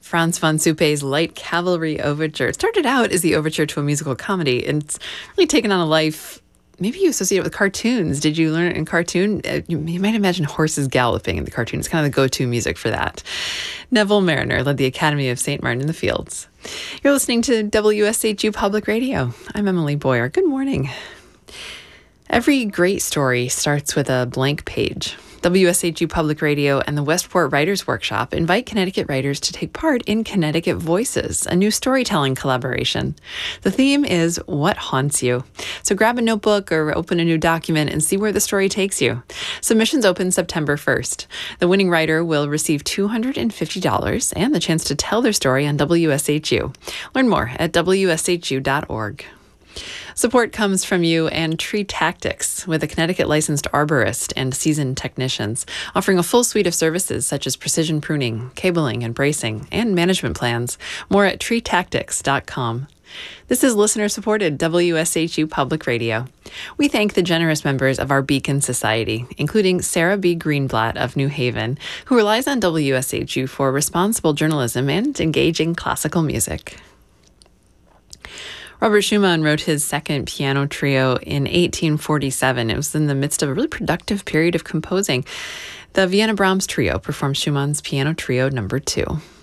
Franz von Suppe's Light Cavalry Overture. It started out as the overture to a musical comedy, and it's really taken on a life. Maybe you associate it with cartoons. Did you learn it in cartoon? You might imagine horses galloping in the cartoon. It's kind of the go-to music for that. Neville Mariner led the Academy of St. Martin in the Fields. You're listening to WSHU Public Radio. I'm Emily Boyer. Good morning. Every great story starts with a blank page. WSHU Public Radio and the Westport Writers Workshop invite Connecticut writers to take part in Connecticut Voices, a new storytelling collaboration. The theme is What Haunts You? So grab a notebook or open a new document and see where the story takes you. Submissions open September 1st. The winning writer will receive $250 and the chance to tell their story on WSHU. Learn more at wshu.org. Support comes from you and Tree Tactics, with a Connecticut licensed arborist and seasoned technicians, offering a full suite of services such as precision pruning, cabling and bracing, and management plans. More at treetactics.com. This is listener-supported WSHU Public Radio. We thank the generous members of our Beacon Society, including Sarah B. Greenblatt of New Haven, who relies on WSHU for responsible journalism and engaging classical music. Robert Schumann wrote his second piano trio in 1847. It was in the midst of a really productive period of composing. The Vienna Brahms Trio performed Schumann's Piano Trio No. 2.